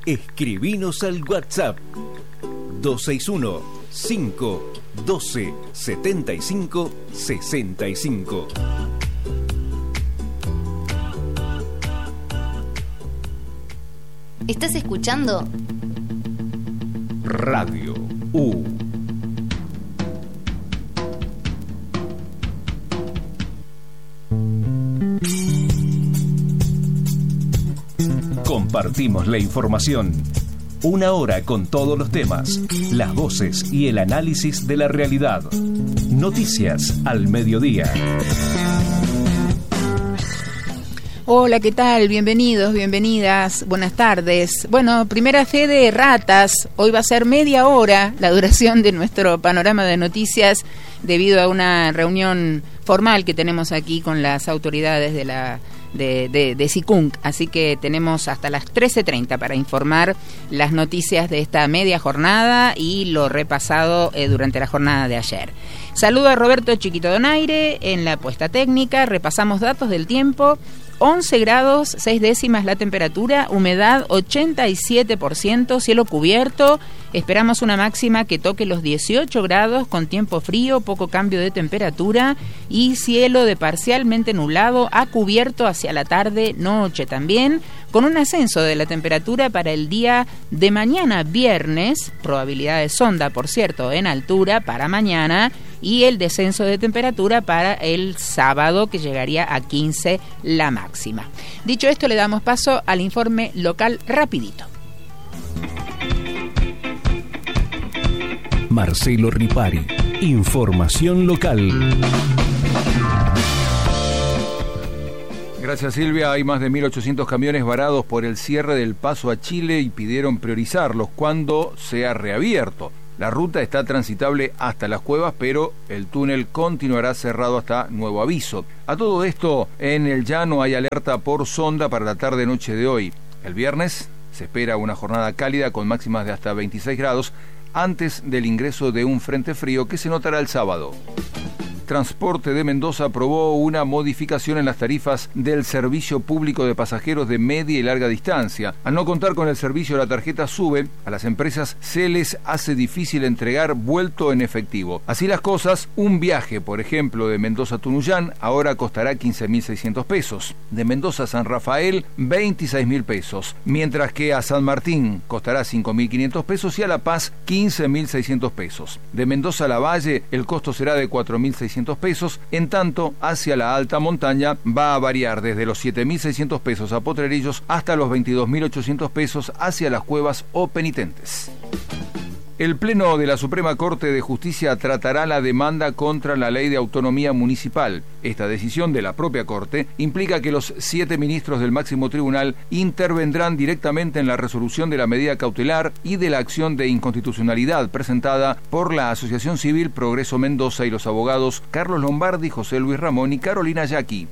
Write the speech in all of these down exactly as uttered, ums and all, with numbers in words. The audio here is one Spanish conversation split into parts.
Escribinos al WhatsApp dos seis uno, cinco uno dos, siete cinco seis cinco. ¿Estás escuchando? Radio U. Compartimos la información. Una hora con todos los temas, las voces y el análisis de la realidad. Noticias al mediodía. Hola, ¿qué tal? Bienvenidos, bienvenidas, buenas tardes. Bueno, primera fe de ratas. Hoy va a ser media hora la duración de nuestro panorama de noticias debido a una reunión formal que tenemos aquí con las autoridades de la de, de, de SICUNC. Así que tenemos hasta las trece treinta para informar las noticias de esta media jornada y lo repasado eh, durante la jornada de ayer. Saludo a Roberto Chiquito Donaire en la puesta técnica. Repasamos datos del tiempo. once grados, seis décimas la temperatura, humedad ochenta y siete por ciento, cielo cubierto. Esperamos una máxima que toque los dieciocho grados con tiempo frío, poco cambio de temperatura y cielo de parcialmente nublado a cubierto hacia la tarde, noche también, con un ascenso de la temperatura para el día de mañana viernes, probabilidad de sonda, por cierto, en altura para mañana, y el descenso de temperatura para el sábado, que llegaría a quince la máxima. Dicho esto, le damos paso al informe local rapidito. Marcelo Ripari, información local. Gracias, Silvia. Hay más de mil ochocientos camiones varados por el cierre del paso a Chile y pidieron priorizarlos cuando sea reabierto. La ruta está transitable hasta las cuevas, pero el túnel continuará cerrado hasta nuevo aviso. A todo esto, en el llano hay alerta por sonda para la tarde-noche de hoy. El viernes se espera una jornada cálida con máximas de hasta veintiséis grados antes del ingreso de un frente frío que se notará el sábado. Transporte de Mendoza aprobó una modificación en las tarifas del servicio público de pasajeros de media y larga distancia. Al no contar con el servicio de la tarjeta SUBE, a las empresas se les hace difícil entregar vuelto en efectivo. Así las cosas, un viaje, por ejemplo, de Mendoza a Tunuyán, ahora costará quince mil seiscientos pesos. De Mendoza a San Rafael, veintiséis mil pesos. Mientras que a San Martín costará cinco mil quinientos pesos y a La Paz, quince mil seiscientos pesos. De Mendoza a La Valle, el costo será de cuatro mil seiscientos pesos, en tanto hacia la alta montaña va a variar desde los siete mil seiscientos pesos a Potrerillos hasta los veintidós mil ochocientos pesos hacia las cuevas o penitentes. El Pleno de la Suprema Corte de Justicia tratará la demanda contra la Ley de Autonomía Municipal. Esta decisión de la propia Corte implica que los siete ministros del máximo tribunal intervendrán directamente en la resolución de la medida cautelar y de la acción de inconstitucionalidad presentada por la Asociación Civil Progreso Mendoza y los abogados Carlos Lombardi, José Luis Ramón y Carolina Yaqui.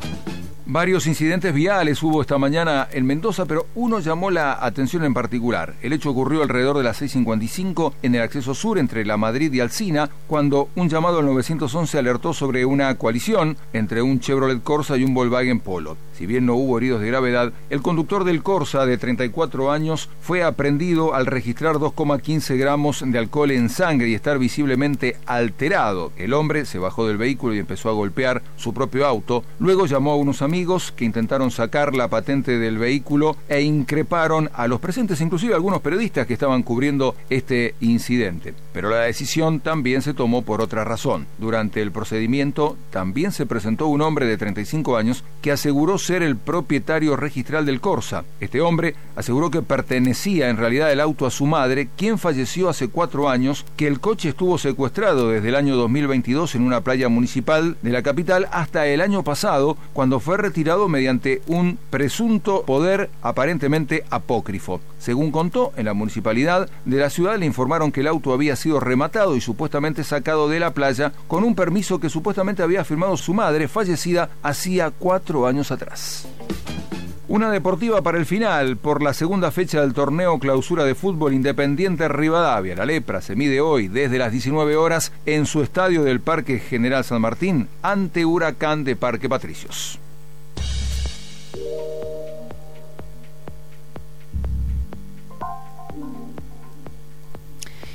Varios incidentes viales hubo esta mañana en Mendoza, pero uno llamó la atención en particular. El hecho ocurrió alrededor de las seis cincuenta y cinco en el acceso sur entre La Madrid y Alsina, cuando un llamado al nueve once alertó sobre una colisión entre un Chevrolet Corsa y un Volkswagen Polo. Si bien no hubo heridos de gravedad, el conductor del Corsa, de treinta y cuatro años, fue aprehendido al registrar dos coma quince gramos de alcohol en sangre y estar visiblemente alterado. El hombre se bajó del vehículo y empezó a golpear su propio auto. Luego llamó a unos amigos que intentaron sacar la patente del vehículo e increparon a los presentes, inclusive a algunos periodistas que estaban cubriendo este incidente. Pero la decisión también se tomó por otra razón. Durante el procedimiento también se presentó un hombre de treinta y cinco años que aseguró ser el propietario registral del Corsa. Este hombre aseguró que pertenecía en realidad el auto a su madre, quien falleció hace cuatro años, que el coche estuvo secuestrado desde el año dos mil veintidós en una playa municipal de la capital hasta el año pasado, cuando fue retirado mediante un presunto poder aparentemente apócrifo. Según contó, en la municipalidad de la ciudad le informaron que el auto había sido rematado y supuestamente sacado de la playa con un permiso que supuestamente había firmado su madre, fallecida hacía cuatro años atrás. Una deportiva para el final, por la segunda fecha del torneo clausura de fútbol Independiente Rivadavia. La Lepra se mide hoy desde las diecinueve horas en su estadio del Parque General San Martín ante Huracán de Parque Patricios.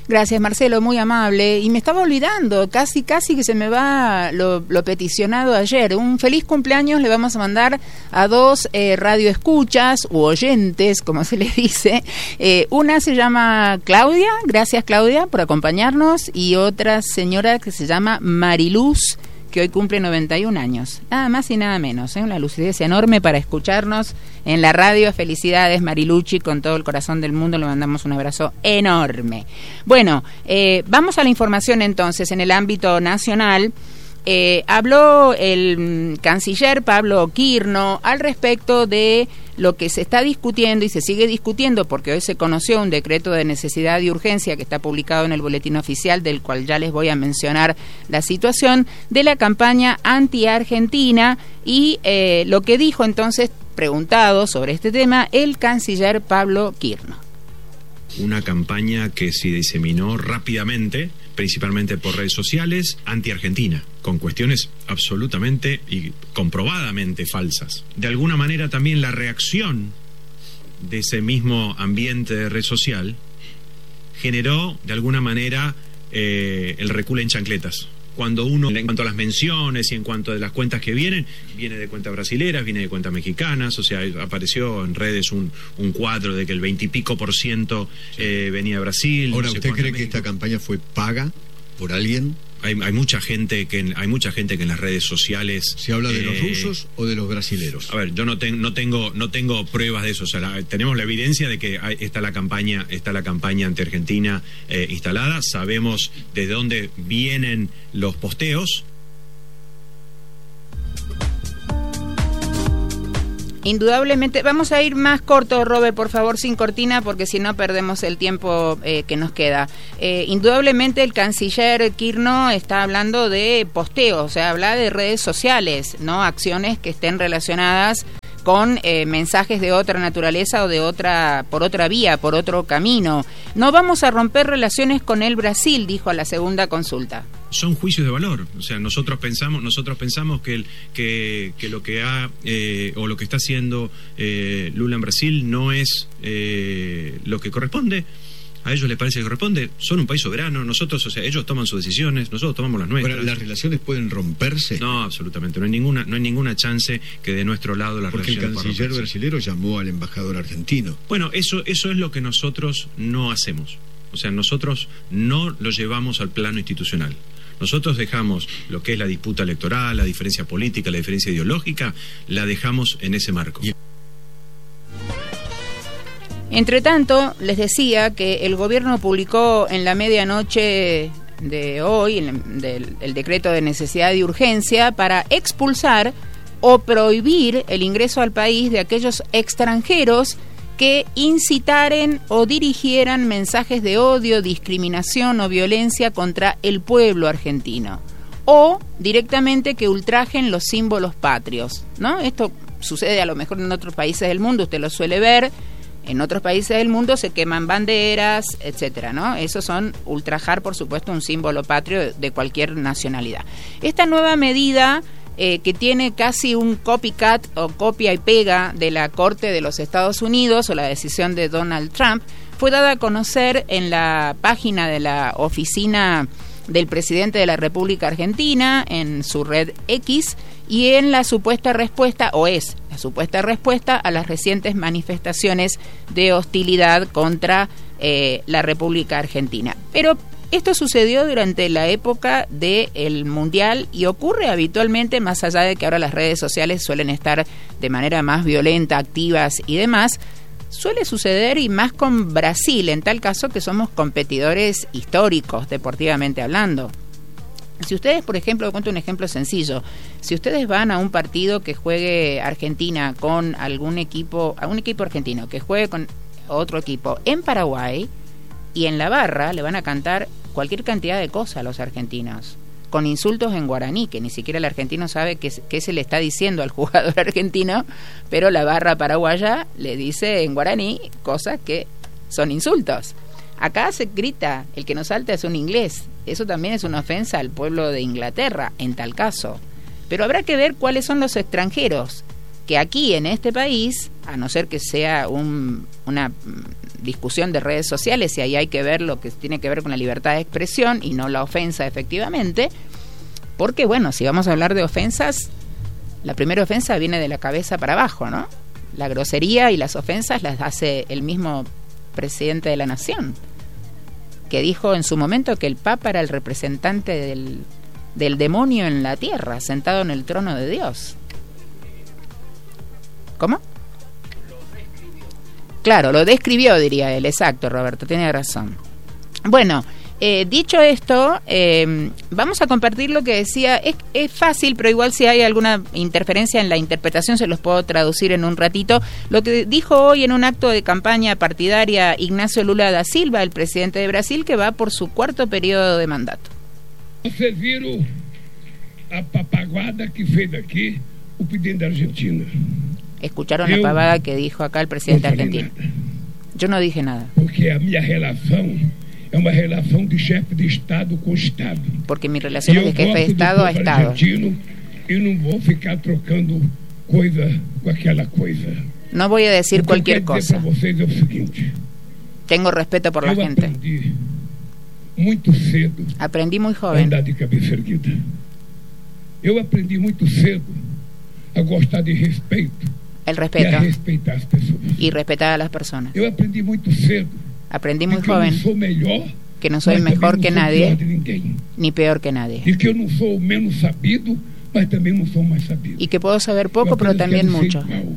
Gracias, Marcelo, muy amable. Y me estaba olvidando, casi casi que se me va lo, lo peticionado ayer. Un feliz cumpleaños le vamos a mandar a dos eh, radioescuchas u oyentes, como se les dice. Eh, una se llama Claudia, gracias Claudia por acompañarnos, y otra señora que se llama Mariluz, que hoy cumple noventa y un años, nada más y nada menos, ¿eh? Una lucidez enorme para escucharnos en la radio. Felicidades, Mariluchi, con todo el corazón del mundo, le mandamos un abrazo enorme. Bueno, eh, vamos a la información entonces. En el ámbito nacional, eh, habló el canciller Pablo Quirno al respecto de lo que se está discutiendo y se sigue discutiendo, porque hoy se conoció un decreto de necesidad y urgencia que está publicado en el boletín oficial, del cual ya les voy a mencionar la situación, de la campaña anti-Argentina, y eh, lo que dijo entonces, preguntado sobre este tema, el canciller Pablo Quirno. Una campaña que se diseminó rápidamente, principalmente por redes sociales, anti-Argentina, con cuestiones absolutamente y comprobadamente falsas. De alguna manera también la reacción de ese mismo ambiente de red social generó de alguna manera eh, el reculo en chancletas. Cuando uno, en cuanto a las menciones y en cuanto a las cuentas que vienen, viene de cuentas brasileras, viene de cuentas mexicanas, o sea, apareció en redes un, un cuadro de que el veintipico por ciento eh, venía de Brasil. Ahora, no sé ¿usted cree México. que esta campaña fue paga por alguien? Hay, hay mucha gente que en, hay mucha gente que en las redes sociales ¿se habla de eh, los rusos o de los brasileros? A ver, yo no, ten, no tengo no tengo pruebas de eso. O sea, la, tenemos la evidencia de que hay, está la campaña está la campaña anti-Argentina eh, instalada. Sabemos de dónde vienen los posteos. Indudablemente, vamos a ir más corto, Robert, por favor, sin cortina, porque si no perdemos el tiempo eh, que nos queda. Eh, indudablemente el canciller Quirno está hablando de posteo, o sea, habla de redes sociales, no acciones que estén relacionadas con eh, mensajes de otra naturaleza o de otra, por otra vía, por otro camino. No vamos a romper relaciones con el Brasil, dijo a la segunda consulta. Son juicios de valor, o sea, nosotros pensamos nosotros pensamos que el, que, que lo que ha eh, o lo que está haciendo eh, Lula en Brasil no es eh, lo que corresponde. A ellos les parece que corresponde, son un país soberano, nosotros, o sea, ellos toman sus decisiones, nosotros tomamos las nuestras. Pero, ¿las relaciones pueden romperse? No, absolutamente, no hay ninguna no hay ninguna chance que de nuestro lado las Porque relaciones el canciller brasilero llamó al embajador argentino. Bueno, eso eso es lo que nosotros no hacemos. O sea, nosotros no lo llevamos al plano institucional. Nosotros dejamos lo que es la disputa electoral, la diferencia política, la diferencia ideológica, la dejamos en ese marco. Entre tanto, les decía que el gobierno publicó en la medianoche de hoy el, del, el decreto de necesidad y urgencia para expulsar o prohibir el ingreso al país de aquellos extranjeros que incitaren o dirigieran mensajes de odio, discriminación o violencia contra el pueblo argentino, o directamente que ultrajen los símbolos patrios, ¿no? Esto sucede a lo mejor en otros países del mundo, usted lo suele ver. En otros países del mundo se queman banderas, etcétera, ¿no? Esos son ultrajar, por supuesto, un símbolo patrio de cualquier nacionalidad. Esta nueva medida, eh, que tiene casi un copycat o copia y pega de la Corte de los Estados Unidos o la decisión de Donald Trump, fue dada a conocer en la página de la oficina del presidente de la República Argentina, en su red X, y en la supuesta respuesta, o es la supuesta respuesta a las recientes manifestaciones de hostilidad contra eh, la República Argentina. Pero esto sucedió durante la época del Mundial y ocurre habitualmente, más allá de que ahora las redes sociales suelen estar de manera más violenta, activas y demás. Suele suceder, y más con Brasil, en tal caso que somos competidores históricos, deportivamente hablando. Si ustedes, por ejemplo, cuento un ejemplo sencillo, si ustedes van a un partido que juegue Argentina con algún equipo, a un equipo argentino que juegue con otro equipo en Paraguay, y en la barra le van a cantar cualquier cantidad de cosas a los argentinos, con insultos en guaraní, que ni siquiera el argentino sabe qué, qué se le está diciendo al jugador argentino, pero la barra paraguaya le dice en guaraní cosas que son insultos. Acá se grita, el que no salta es un inglés. Eso también es una ofensa al pueblo de Inglaterra, en tal caso. Pero habrá que ver cuáles son los extranjeros que aquí en este país, a no ser que sea un, una discusión de redes sociales, y ahí hay que ver lo que tiene que ver con la libertad de expresión y no la ofensa efectivamente, porque bueno, si vamos a hablar de ofensas, la primera ofensa viene de la cabeza para abajo, ¿no? La grosería y las ofensas las hace el mismo presidente de la nación, que dijo en su momento que el Papa era el representante del, del demonio en la tierra, sentado en el trono de Dios. ¿Cómo? Claro, lo describió, diría él. Exacto, Roberto, tiene razón. Bueno, eh, dicho esto, eh, vamos a compartir lo que decía. Es, es fácil, pero igual si hay alguna interferencia en la interpretación se los puedo traducir en un ratito. Lo que dijo hoy en un acto de campaña partidaria Ignacio Lula da Silva, el presidente de Brasil, que va por su cuarto periodo de mandato. Vocês viram a papaguada que fez aqui o presidente da Argentina. Escucharon la pavada que dijo acá el presidente argentino. Yo no dije nada. Porque a minha relação é uma relação de chefe de Estado com Estado. Porque mi relación es de jefe de Estado a Estado. Argentino e não vou ficar trocando coisa com aquela coisa. No voy a decir cualquier cosa. Vocês é o seguinte, tengo respeto por la gente. Aprendi muito cedo. Aprendí muy joven. A andar de cabeça erguida. Eu aprendi muito cedo a gostar de respeito. El respeto. Y a respetar as pessoas. Y respetar a las personas. Eu aprendi muito cedo. Aprendí muy que joven. Eu não sou melhor, que no soy mejor que nadie, ni peor que nadie. Y que yo no soy menos sabido, mas también no soy más sabido. Y que puedo saber poco, pero también mucho.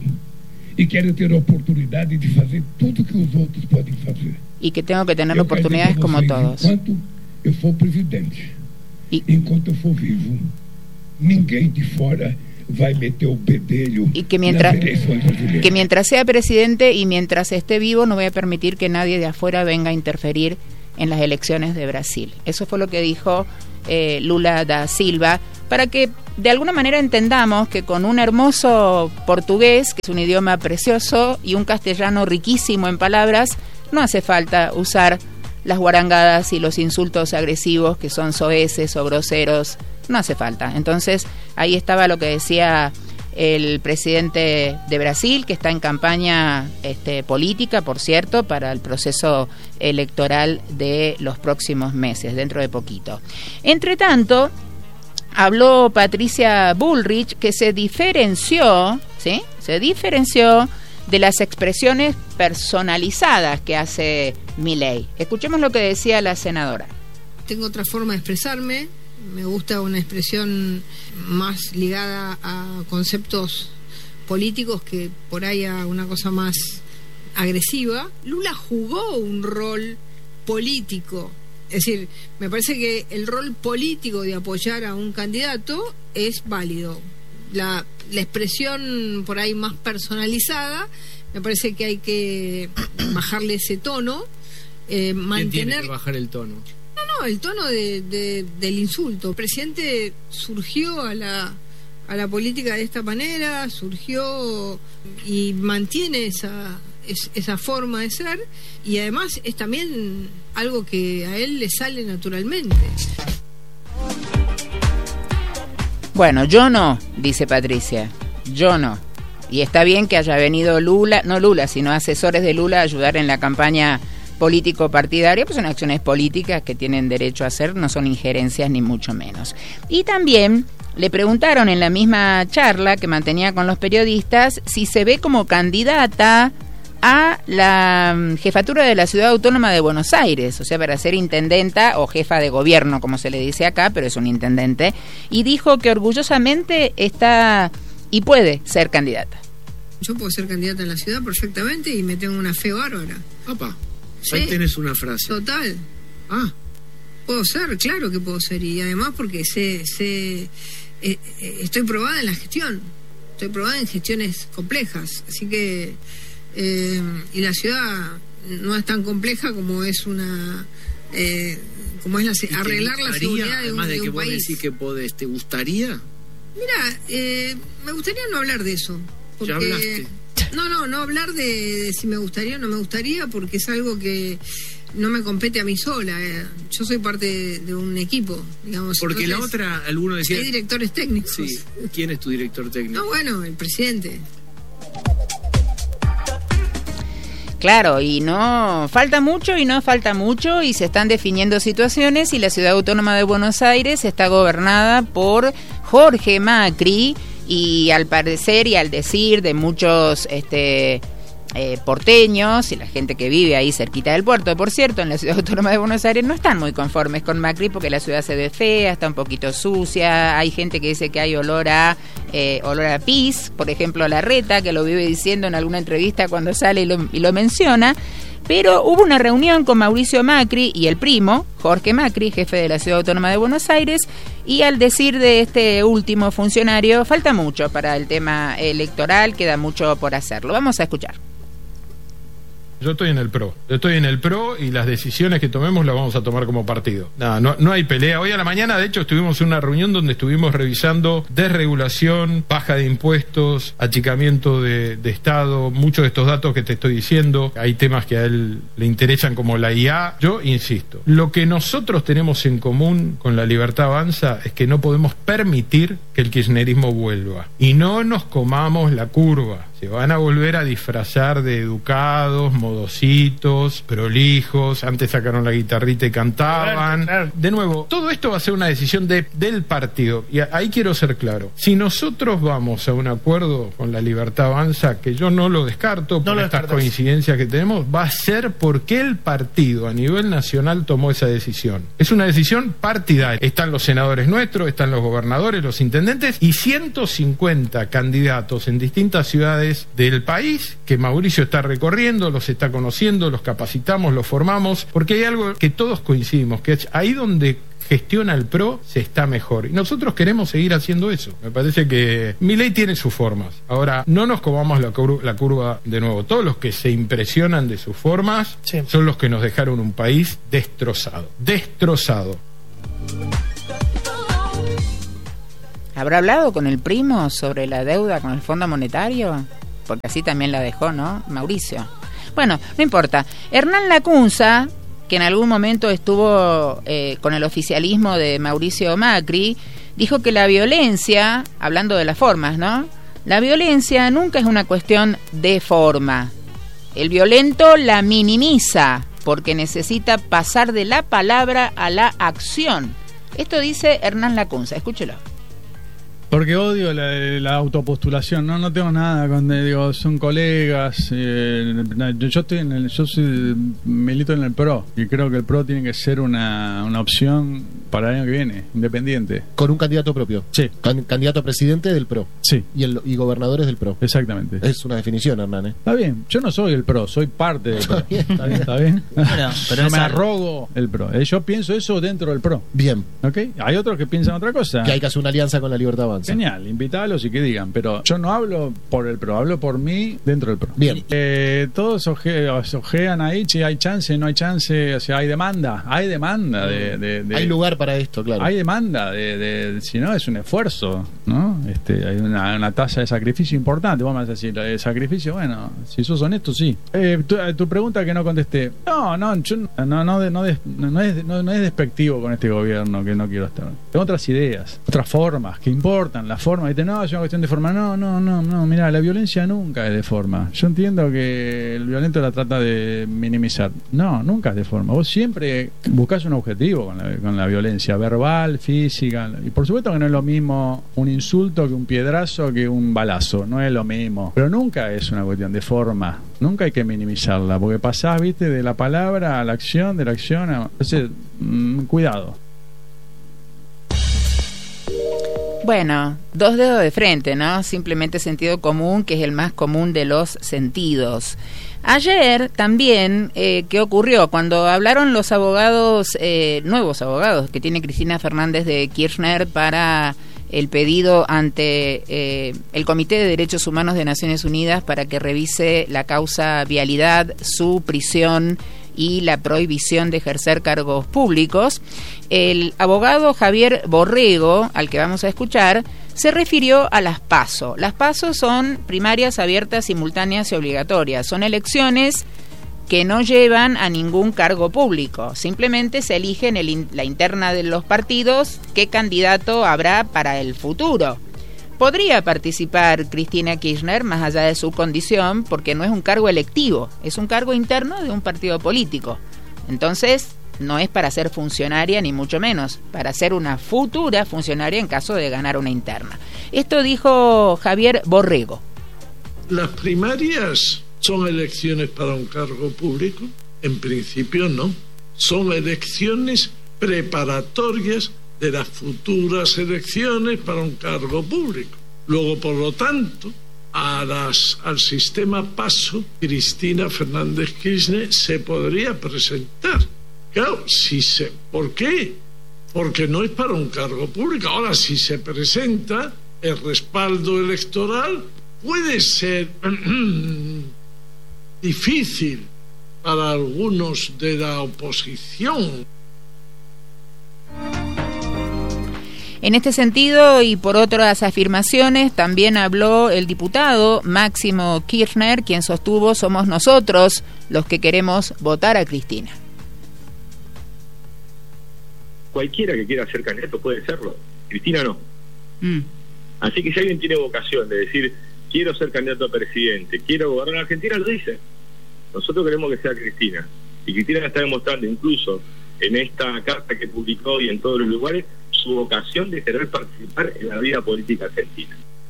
Y quiero tener oportunidades de hacer todo lo que los otros pueden hacer. Y que tengo que tener oportunidades como todos. Enquanto eu for presidente, y, enquanto eu for vivo, ninguém de fora vai meter o bedelho y que mientras, que mientras sea presidente y mientras esté vivo no voy a permitir que nadie de afuera venga a interferir en las elecciones de Brasil. Eso fue lo que dijo eh, Lula da Silva, para que de alguna manera entendamos que con un hermoso portugués, que es un idioma precioso, y un castellano riquísimo en palabras, no hace falta usar las guarangadas y los insultos agresivos que son soeces o groseros, no hace falta. Entonces ahí estaba lo que decía el presidente de Brasil, que está en campaña este, política, por cierto, para el proceso electoral de los próximos meses, dentro de poquito. Entre tanto, habló Patricia Bullrich, que se diferenció, ¿sí? Se diferenció de las expresiones personalizadas que hace Milei. Escuchemos lo que decía la senadora. Tengo otra forma de expresarme. Me gusta una expresión más ligada a conceptos políticos que por ahí a una cosa más agresiva. Lula jugó un rol político. Es decir, me parece que el rol político de apoyar a un candidato es válido. La, la expresión por ahí más personalizada, me parece que hay que bajarle ese tono. Eh, mantener... ¿Quién tiene que bajar el tono? No, no, el tono de, de, del insulto. El presidente surgió a la, a la política de esta manera, surgió y mantiene esa, es, esa forma de ser, y además es también algo que a él le sale naturalmente. Bueno, yo no, dice Patricia, yo no. Y está bien que haya venido Lula, no Lula, sino asesores de Lula a ayudar en la campaña político-partidaria, pues son acciones políticas que tienen derecho a hacer, no son injerencias ni mucho menos. Y también le preguntaron en la misma charla que mantenía con los periodistas si se ve como candidata a la jefatura de la Ciudad Autónoma de Buenos Aires, o sea, para ser intendenta o jefa de gobierno, como se le dice acá, pero es un intendente, y dijo que orgullosamente está y puede ser candidata. Yo puedo ser candidata en la ciudad perfectamente y me tengo una fe bárbara. Papá. Sí, ahí tenés una frase. Total. Ah. Puedo ser, claro que puedo ser. Y además porque sé, sé eh, estoy probada en la gestión. Estoy probada en gestiones complejas. Así que... Eh, y la ciudad no es tan compleja como es una... Eh, como es la, arreglar la seguridad de un, además de, de un que país. Vos decís que podés, ¿te gustaría? Mira, eh, me gustaría no hablar de eso. Porque, ya hablaste. No, no, no hablar de, de si me gustaría o no me gustaría, porque es algo que no me compete a mí sola. Eh. Yo soy parte de, de un equipo, digamos. Porque Entonces, la otra, alguno decía... hay directores técnicos. Sí. ¿Quién es tu director técnico? No, bueno, el presidente. Claro, y no falta mucho y no falta mucho y se están definiendo situaciones y la Ciudad Autónoma de Buenos Aires está gobernada por Jorge Macri y al parecer y al decir de muchos este eh, porteños y la gente que vive ahí cerquita del puerto, por cierto, en la Ciudad Autónoma de Buenos Aires no están muy conformes con Macri porque la ciudad se ve fea, está un poquito sucia, hay gente que dice que hay olor a eh, olor a pis, por ejemplo Larreta, que lo vive diciendo en alguna entrevista cuando sale y lo, y lo menciona. Pero hubo una reunión con Mauricio Macri y el primo, Jorge Macri, jefe de la Ciudad Autónoma de Buenos Aires, y al decir de este último funcionario, falta mucho para el tema electoral, queda mucho por hacerlo. Vamos a escuchar. Yo estoy en el PRO, yo estoy en el PRO y las decisiones que tomemos las vamos a tomar como partido. Nada, no, no hay pelea. Hoy a la mañana, de hecho, estuvimos en una reunión donde estuvimos revisando desregulación, baja de impuestos, achicamiento de, de Estado, muchos de estos datos que te estoy diciendo. Hay temas que a él le interesan como la I A. Yo insisto, lo que nosotros tenemos en común con la Libertad Avanza es que no podemos permitir que el kirchnerismo vuelva. Y no nos comamos la curva. Se van a volver a disfrazar de educados, modositos, prolijos. Antes sacaron la guitarrita y cantaban. Claro, claro. De nuevo, todo esto va a ser una decisión de, del partido. Y ahí quiero ser claro. Si nosotros vamos a un acuerdo con la Libertad Avanza, que yo no lo descarto por no estas descartas. coincidencias que tenemos, va a ser porque el partido a nivel nacional tomó esa decisión. Es una decisión partidaria. Están los senadores nuestros, están los gobernadores, los intendentes y ciento cincuenta candidatos en distintas ciudades del país que Mauricio está recorriendo, los está conociendo, los capacitamos, los formamos, porque hay algo que todos coincidimos, que es ahí donde gestiona el PRO se está mejor y nosotros queremos seguir haciendo eso. Me parece que Milei tiene sus formas. Ahora, no nos comamos la, cur- la curva de nuevo. Todos los que se impresionan de sus formas sí. son los que nos dejaron un país destrozado, destrozado. ¿Habrá hablado con el primo sobre la deuda con el Fondo Monetario? Porque así también la dejó, ¿no? Mauricio. Bueno, no importa. Hernán Lacunza, que en algún momento estuvo eh, con el oficialismo de Mauricio Macri, dijo que la violencia, hablando de las formas, ¿no? La violencia nunca es una cuestión de forma. El violento la minimiza porque necesita pasar de la palabra a la acción. Esto dice Hernán Lacunza. Escúchelo. Porque odio la, la autopostulación, no no tengo nada con, digo, son colegas, eh, yo, yo estoy en el, yo soy milito en el PRO y creo que el PRO tiene que ser una, una opción para el año que viene, independiente. Con un candidato propio. Sí. Can, candidato a presidente del PRO. Sí. Y, el, y gobernadores del PRO. Exactamente. Es una definición, Hernán, ¿eh? Está bien, yo no soy el PRO, soy parte del PRO. Está bien, está bien. ¿Está bien? Bueno, pero no me arrogo el PRO. Eh, yo pienso eso dentro del PRO. Bien. ¿Ok? Hay otros que piensan otra cosa. Que hay que hacer una alianza con la Libertad Avanza. Genial, invitarlos y que digan, pero yo no hablo por el PRO, hablo por mí dentro del PRO. Bien. Eh, todos oje, ojean ahí, si hay chance, no hay chance, o sea, hay demanda, hay demanda de... de, de hay lugar para esto, claro. Hay demanda, de, de si no es un esfuerzo, ¿no? Este, hay una, una tasa de sacrificio importante, vamos a decir, de sacrificio, bueno, si sos honesto, sí. Eh, tu, tu pregunta que no contesté, no, no, yo no, no, no, no, es, no, es, no, no es despectivo con este gobierno que no quiero estar. Tengo otras ideas, otras formas que importan, la forma, ¿viste? No, es una cuestión de forma, no, no, no, no, mira, la violencia nunca es de forma. Yo entiendo que el violento la trata de minimizar, no, nunca es de forma. Vos siempre buscás un objetivo con la, con la violencia, verbal, física, y por supuesto que no es lo mismo un insulto que un piedrazo que un balazo, no es lo mismo, pero nunca es una cuestión de forma, nunca hay que minimizarla, porque pasás, viste, de la palabra a la acción, de la acción a... Entonces, mmm, cuidado. Bueno, dos dedos de frente, ¿no? Simplemente sentido común, que es el más común de los sentidos. Ayer también, eh, ¿qué ocurrió? Cuando hablaron los abogados, eh, nuevos abogados que tiene Cristina Fernández de Kirchner para el pedido ante eh, el Comité de Derechos Humanos de Naciones Unidas para que revise la causa vialidad, su prisión y la prohibición de ejercer cargos públicos, el abogado Javier Borrego, al que vamos a escuchar, se refirió a las PASO. Las PASO son primarias abiertas, simultáneas y obligatorias. Son elecciones que no llevan a ningún cargo público. Simplemente se elige en el, la interna de los partidos qué candidato habrá para el futuro. Podría participar Cristina Kirchner más allá de su condición, porque no es un cargo electivo, es un cargo interno de un partido político. Entonces, no es para ser funcionaria ni mucho menos, para ser una futura funcionaria en caso de ganar una interna. Esto dijo Javier Borrego. ¿Las primarias son elecciones para un cargo público? En principio no. Son elecciones preparatorias de las futuras elecciones para un cargo público. Luego, por lo tanto, a las, al sistema PASO, Cristina Fernández Kirchner se podría presentar. Claro, si se, ¿por qué? Porque no es para un cargo público. Ahora, si se presenta, el respaldo electoral puede ser difícil para algunos de la oposición. En este sentido, y por otras afirmaciones, también habló el diputado Máximo Kirchner, quien sostuvo: somos nosotros los que queremos votar a Cristina. Cualquiera que quiera ser candidato puede serlo, Cristina no. Mm. Así que si alguien tiene vocación de decir, quiero ser candidato a presidente, quiero gobernar Argentina, lo dice. Nosotros queremos que sea Cristina. Y Cristina está demostrando incluso en esta carta que publicó y en todos los lugares su vocación de querer participar en la vida política argentina.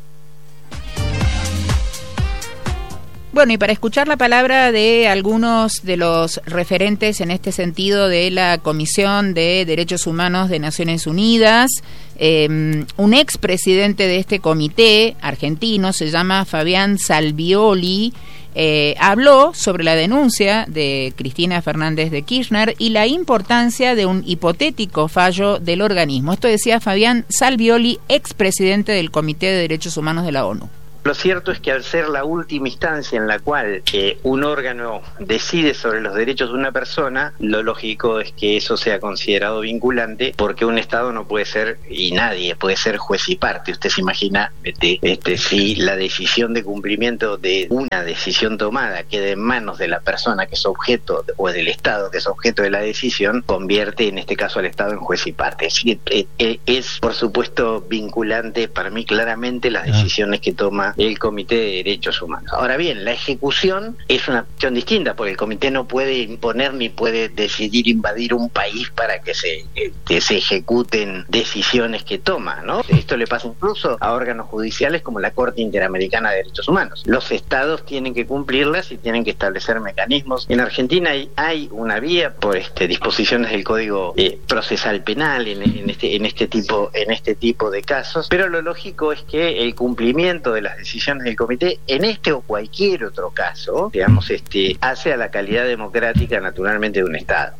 Bueno, y para escuchar la palabra de algunos de los referentes en este sentido de la Comisión de Derechos Humanos de Naciones Unidas, eh, un expresidente de este comité argentino, se llama Fabián Salvioli, eh, habló sobre la denuncia de Cristina Fernández de Kirchner y la importancia de un hipotético fallo del organismo. Esto decía Fabián Salvioli, expresidente del Comité de Derechos Humanos de la ONU. Lo cierto es que al ser la última instancia en la cual eh, un órgano decide sobre los derechos de una persona, lo lógico es que eso sea considerado vinculante, porque un Estado no puede ser, y nadie puede ser, juez y parte. Usted se imagina este, este, si la decisión de cumplimiento de una decisión tomada queda en manos de la persona que es objeto, o del Estado que es objeto de la decisión, convierte en este caso al Estado en juez y parte. Es, eh, eh, es por supuesto vinculante para mí claramente las decisiones que toma el Comité de Derechos Humanos. Ahora bien, la ejecución es una cuestión distinta, porque el comité no puede imponer ni puede decidir invadir un país para que se, que se ejecuten decisiones que toma, ¿no? Esto le pasa incluso a órganos judiciales como la Corte Interamericana de Derechos Humanos. Los estados tienen que cumplirlas y tienen que establecer mecanismos. En Argentina hay, hay una vía por este, disposiciones del Código eh, Procesal Penal en, en, este, en, este tipo, en este tipo de casos, pero lo lógico es que el cumplimiento de las decisiones decisiones del comité, en este o cualquier otro caso, digamos, este, hace a la calidad democrática naturalmente de un Estado.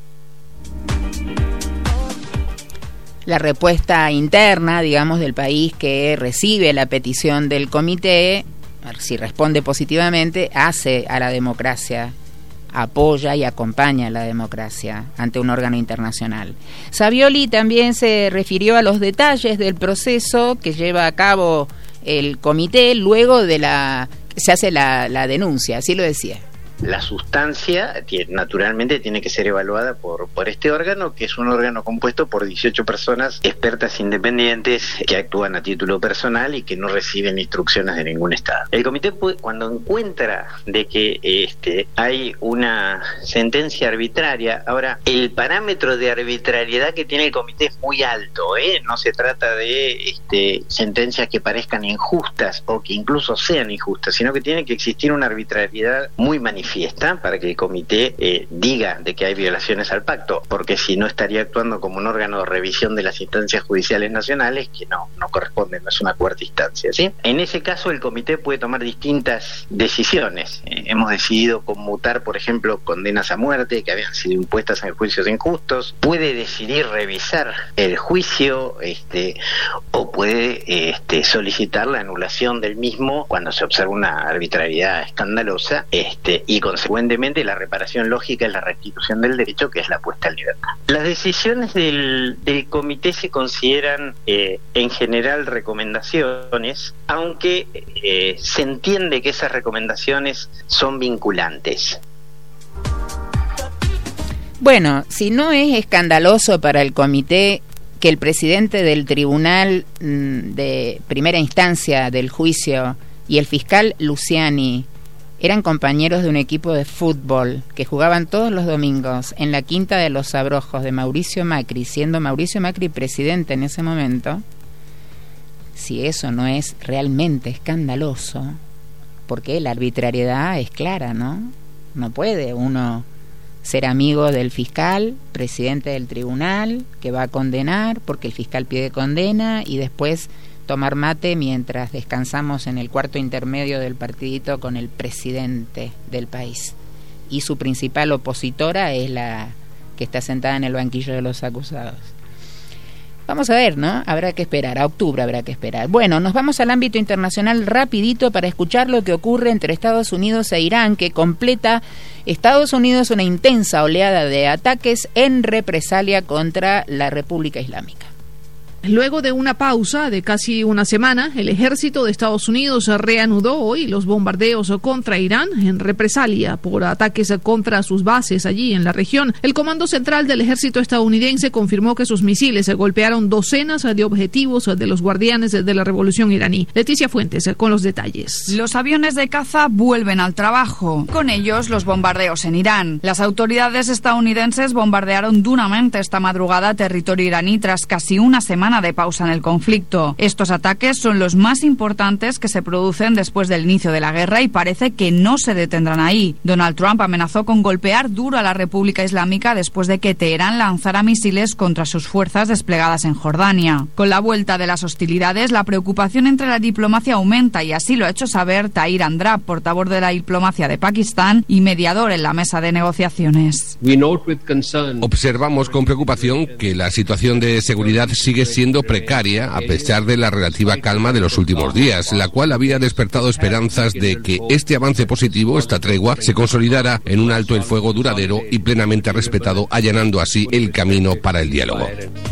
La respuesta interna, digamos, del país que recibe la petición del comité, si responde positivamente, hace a la democracia, apoya y acompaña a la democracia ante un órgano internacional. Salvioli también se refirió a los detalles del proceso que lleva a cabo el comité luego de la se hace la, la denuncia, así lo decía. La sustancia tiene, naturalmente tiene que ser evaluada por, por este órgano, que es un órgano compuesto por dieciocho personas expertas independientes que actúan a título personal y que no reciben instrucciones de ningún Estado. El comité puede, cuando encuentra de que este, hay una sentencia arbitraria, ahora el parámetro de arbitrariedad que tiene el comité es muy alto, ¿eh? No se trata de este, sentencias que parezcan injustas o que incluso sean injustas, sino que tiene que existir una arbitrariedad muy manifiesta para que el comité eh, diga de que hay violaciones al pacto, porque si no estaría actuando como un órgano de revisión de las instancias judiciales nacionales, que no, no corresponde, no es una cuarta instancia, ¿sí? En ese caso el comité puede tomar distintas decisiones. Eh, hemos decidido conmutar, por ejemplo, condenas a muerte que habían sido impuestas en juicios injustos, puede decidir revisar el juicio, este, o puede este, solicitar la anulación del mismo cuando se observa una arbitrariedad escandalosa, este, y consecuentemente la reparación lógica es la restitución del derecho, que es la puesta en libertad. Las decisiones del, del comité se consideran eh, en general recomendaciones, aunque eh, se entiende que esas recomendaciones son vinculantes. Bueno, si no es escandaloso para el comité que el presidente del tribunal mmm, de primera instancia del juicio y el fiscal Luciani eran compañeros de un equipo de fútbol que jugaban todos los domingos en la Quinta de los Abrojos de Mauricio Macri, siendo Mauricio Macri presidente en ese momento, si eso no es realmente escandaloso, porque la arbitrariedad es clara, ¿no? No puede uno ser amigo del fiscal, presidente del tribunal, que va a condenar porque el fiscal pide condena, y después tomar mate mientras descansamos en el cuarto intermedio del partidito con el presidente del país. Y su principal opositora es la que está sentada en el banquillo de los acusados. Vamos a ver, ¿no? Habrá que esperar, a octubre habrá que esperar. Bueno, nos vamos al ámbito internacional rapidito para escuchar lo que ocurre entre Estados Unidos e Irán, que completa Estados Unidos una intensa oleada de ataques en represalia contra la República Islámica. Luego de una pausa de casi una semana, el ejército de Estados Unidos reanudó hoy los bombardeos contra Irán en represalia por ataques contra sus bases allí en la región. El Comando Central del Ejército estadounidense confirmó que sus misiles golpearon docenas de objetivos de los guardianes de la revolución iraní. Leticia Fuentes con los detalles. Los aviones de caza vuelven al trabajo. Con ellos los bombardeos en Irán. Las autoridades estadounidenses bombardearon duramente esta madrugada territorio iraní tras casi una semana de pausa en el conflicto. Estos ataques son los más importantes que se producen después del inicio de la guerra y parece que no se detendrán ahí. Donald Trump amenazó con golpear duro a la República Islámica después de que Teherán lanzara misiles contra sus fuerzas desplegadas en Jordania. Con la vuelta de las hostilidades, la preocupación entre la diplomacia aumenta, y así lo ha hecho saber Tahir Andrab, portavoz de la diplomacia de Pakistán y mediador en la mesa de negociaciones. Observamos con preocupación que la situación de seguridad sigue siendo precaria a pesar de la relativa calma de los últimos días, la cual había despertado esperanzas de que este avance positivo, esta tregua, se consolidara en un alto el fuego duradero y plenamente respetado, allanando así el camino para el diálogo.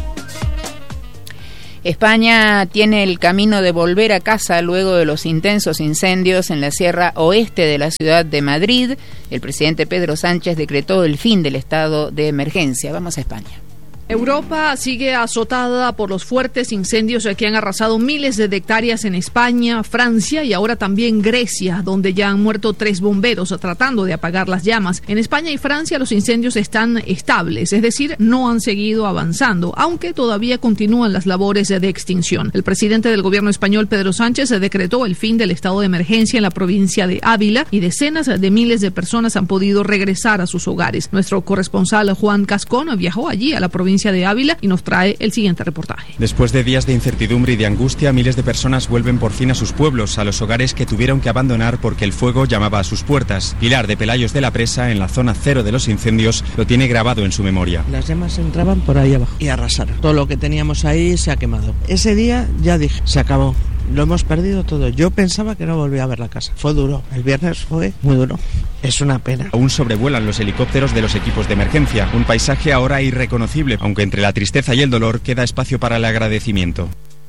España tiene el camino de volver a casa luego de los intensos incendios en la sierra oeste de la ciudad de Madrid. El presidente Pedro Sánchez decretó el fin del estado de emergencia. Vamos a España. Europa sigue azotada por los fuertes incendios que han arrasado miles de hectáreas en España, Francia y ahora también Grecia, donde ya han muerto tres bomberos tratando de apagar las llamas. En España y Francia los incendios están estables, es decir, no han seguido avanzando, aunque todavía continúan las labores de extinción. El presidente del gobierno español, Pedro Sánchez, decretó el fin del estado de emergencia en la provincia de Ávila y decenas de miles de personas han podido regresar a sus hogares. Nuestro corresponsal Juan Cascón viajó allí a la provincia de Ávila y nos trae el siguiente reportaje. Después de días de incertidumbre y de angustia, miles de personas vuelven por fin a sus pueblos, a los hogares que tuvieron que abandonar porque el fuego llamaba a sus puertas. Pilar de Pelayos de la Presa, en la zona cero de los incendios, lo tiene grabado en su memoria. Las llamas entraban por ahí abajo y arrasaron. Todo lo que teníamos ahí se ha quemado. Ese día ya dije, se acabó. Lo hemos perdido todo. Yo pensaba que no volvía a ver la casa. Fue duro. El viernes fue muy duro. Es una pena. Aún sobrevuelan los helicópteros de los equipos de emergencia. Un paisaje ahora irreconocible, aunque entre la tristeza y el dolor queda espacio para el agradecimiento.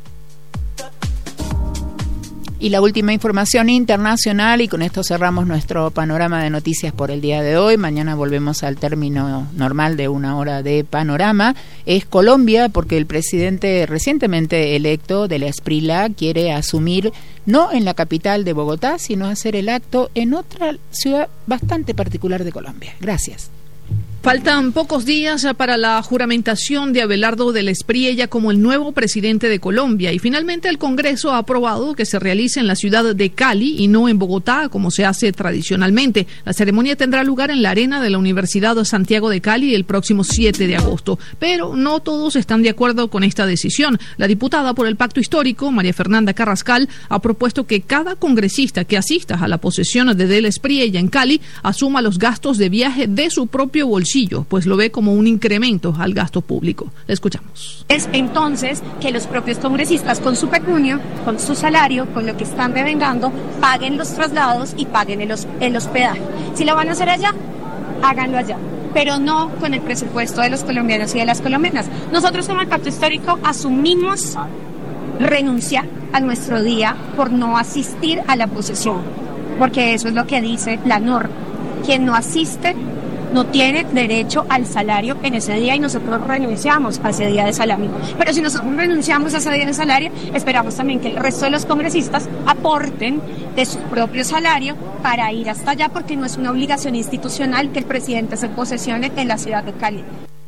Y la última información internacional, y con esto cerramos nuestro panorama de noticias por el día de hoy. Mañana volvemos al término normal de una hora de panorama. Es Colombia, porque el presidente recientemente electo de la Esprila quiere asumir no en la capital de Bogotá, sino hacer el acto en otra ciudad bastante particular de Colombia. Gracias. Faltan pocos días para la juramentación de Abelardo del Espriella como el nuevo presidente de Colombia, y finalmente el Congreso ha aprobado que se realice en la ciudad de Cali y no en Bogotá, como se hace tradicionalmente. La ceremonia tendrá lugar en la arena de la Universidad Santiago de Cali el próximo siete de agosto, pero no todos están de acuerdo con esta decisión. La diputada por el Pacto Histórico, María Fernanda Carrascal, ha propuesto que cada congresista que asista a la posesión de del Espriella en Cali asuma los gastos de viaje de su propio bolsillo, pues lo ve como un incremento al gasto público. Le escuchamos. Es entonces que los propios congresistas con su pecunio, con su salario, con lo que están devengando, paguen los traslados y paguen el, hos- el hospedaje. Si lo van a hacer allá, háganlo allá, pero no con el presupuesto de los colombianos y de las colombianas. Nosotros como el Pacto Histórico asumimos renunciar a nuestro día por no asistir a la posesión, porque eso es lo que dice la norma. Quien no asiste no tiene derecho al salario en ese día y nosotros renunciamos a ese día de salario. Pero si nosotros renunciamos a ese día de salario, esperamos también que el resto de los congresistas aporten de su propio salario para ir hasta allá, porque no es una obligación institucional que el presidente se posesione en la ciudad de Cali.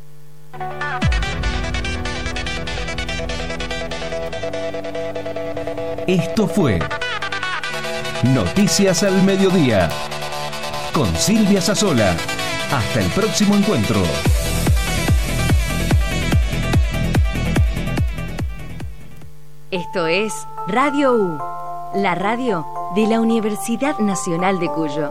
Esto fue Noticias al Mediodía con Silvia Sazzola. Hasta el próximo encuentro. Esto es Radio U, la radio de la Universidad Nacional de Cuyo.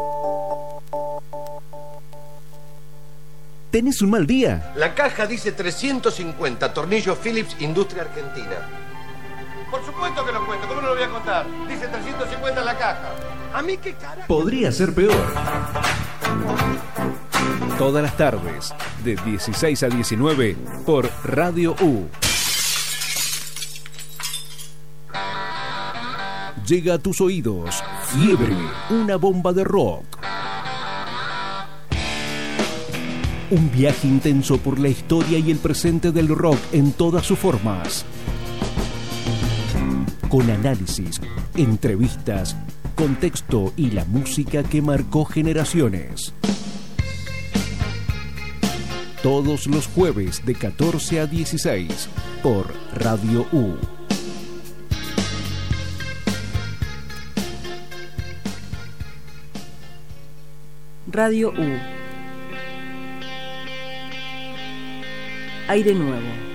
¿Tenés un mal día? La caja dice trescientos cincuenta, tornillos Philips, Industria Argentina. Por supuesto que lo cuento, ¿cómo no lo voy a contar? Dice trescientos cincuenta en la caja. ¿A mí qué carajo? Podría ser peor. Todas las tardes, de dieciséis a diecinueve, por Radio U. Llega a tus oídos Fiebre, una bomba de rock. Un viaje intenso por la historia y el presente del rock en todas sus formas. Con análisis, entrevistas, contexto y la música que marcó generaciones. Todos los jueves de catorce a dieciséis por Radio U. Radio U. Aire nuevo.